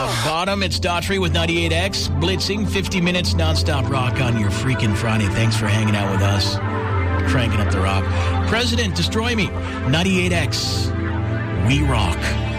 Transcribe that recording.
Bottom, it's Daughtry with 98X. Blitzing, 50 minutes nonstop rock on your freaking Friday. Thanks for hanging out with us. Cranking up the rock. President, Destroy Me, 98X. We rock.